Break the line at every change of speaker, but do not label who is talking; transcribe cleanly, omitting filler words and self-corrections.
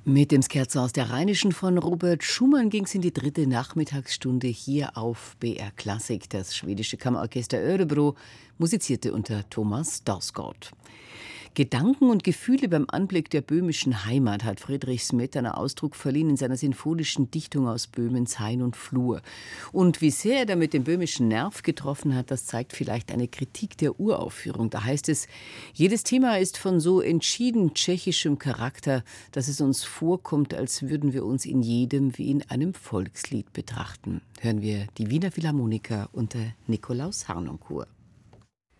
Mit dem Scherzo aus der Rheinischen von Robert Schumann ging es in die dritte Nachmittagsstunde hier auf BR Klassik. Das schwedische Kammerorchester Örebro musizierte unter Thomas Dausgaard. Gedanken und Gefühle beim Anblick der böhmischen Heimat hat Friedrich Smetana Ausdruck verliehen in seiner sinfonischen Dichtung aus Böhmens Hain und Flur. Und wie sehr er damit den böhmischen Nerv getroffen hat, das zeigt vielleicht eine Kritik der Uraufführung. Da heißt es, jedes Thema ist von so entschieden tschechischem Charakter, dass es uns vorkommt, als würden wir uns in jedem wie in einem Volkslied betrachten. Hören wir die Wiener Philharmoniker unter Nikolaus Harnoncourt.